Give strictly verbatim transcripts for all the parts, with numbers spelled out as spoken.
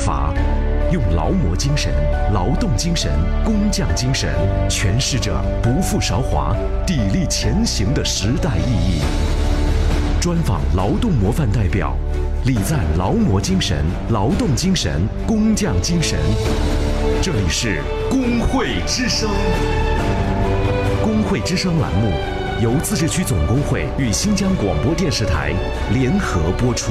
伐，用劳模精神、劳动精神、工匠精神，诠释着不负韶华、砥砺前行的时代意义。专访劳动模范代表，礼赞劳模精神、劳动精神、工匠精神。这里是工会之声。工会之声栏目由自治区总工会与新疆广播电视台联合播出。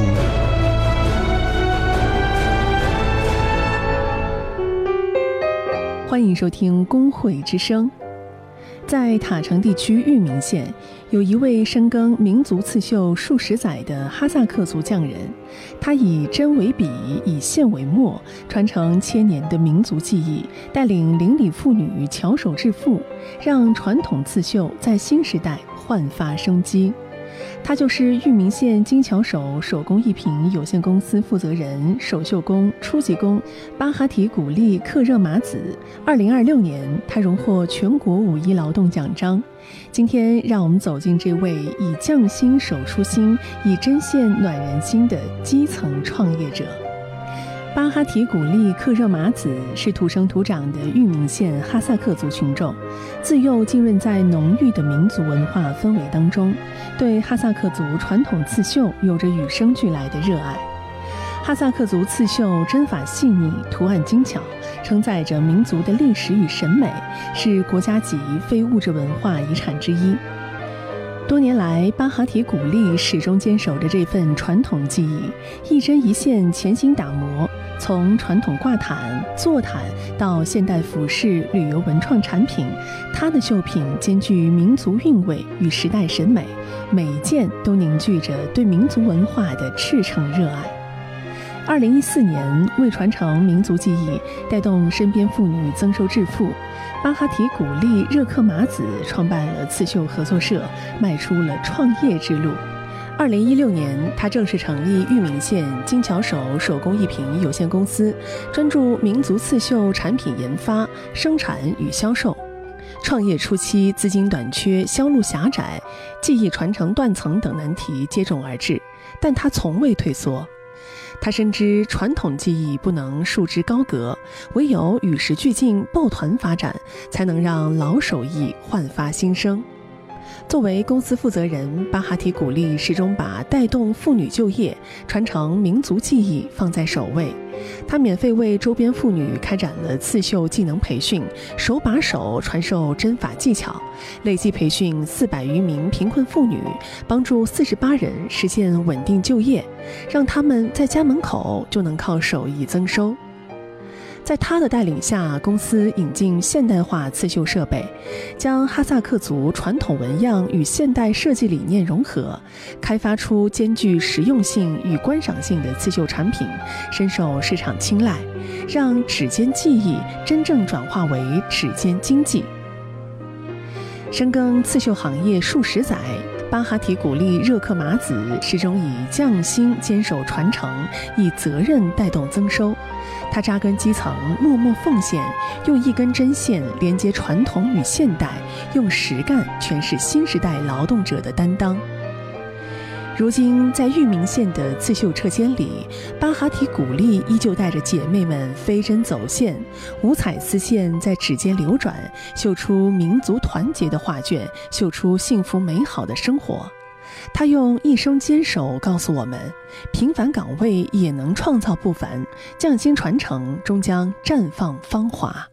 欢迎收听工会之声。在塔城地区玉明县，有一位深耕民族刺绣数十载的哈萨克族匠人，他以针为笔，以线为墨，传承千年的民族技艺，带领邻里妇女巧手致富，让传统刺绣在新时代焕发生机。他就是玉明县金巧手手工艺品有限公司负责人、手绣工、初级工巴哈提古丽克热玛子。二零二六年，他荣获全国五一劳动奖章。今天，让我们走进这位以匠心手出心、以针线暖人心的基层创业者。巴哈提古丽克热玛子是土生土长的玉明县哈萨克族群众，自幼浸润在浓郁的民族文化氛围当中，对哈萨克族传统刺绣有着与生俱来的热爱。哈萨克族刺绣针法细腻，图案精巧，承载着民族的历史与审美，是国家级非物质文化遗产之一。多年来，巴哈提古丽始终坚守着这份传统技艺，一针一线潜心打磨，从传统挂毯、坐毯到现代服饰、旅游文创产品，它的绣品兼具民族韵味与时代审美，每一件都凝聚着对民族文化的赤诚热爱。二零一四年，为传承民族技艺，带动身边妇女增收致富，巴哈提古丽热克玛子创办了刺绣合作社，迈出了创业之路。二零一六年，他正式成立玉明县金巧手手工艺品有限公司，专注民族刺绣产品研发、生产与销售。创业初期，资金短缺、销路狭窄、技艺传承断层等难题接踵而至，但他从未退缩。他深知传统技艺不能束之高阁，唯有与时俱进、抱团发展，才能让老手艺焕发新生。作为公司负责人，巴哈提古丽始终把带动妇女就业、传承民族技艺放在首位。他免费为周边妇女开展了刺绣技能培训，手把手传授针法技巧，累计培训四百余名贫困妇女，帮助四十八人实现稳定就业，让他们在家门口就能靠手艺增收。在他的带领下，公司引进现代化刺绣设备，将哈萨克族传统纹样与现代设计理念融合，开发出兼具实用性与观赏性的刺绣产品，深受市场青睐，让指尖技艺真正转化为指尖经济。深耕刺绣行业数十载，巴哈提古丽热克玛子始终以匠心坚守传承，以责任带动增收。他扎根基层，默默奉献，用一根针线连接传统与现代，用实干诠释新时代劳动者的担当。如今，在玉明县的刺绣车间里，巴哈提古丽依旧带着姐妹们飞针走线，五彩丝线在指尖流转，绣出民族团结的画卷，绣出幸福美好的生活。他用一生坚守告诉我们，平凡岗位也能创造不凡，匠心传承终将绽放芳华。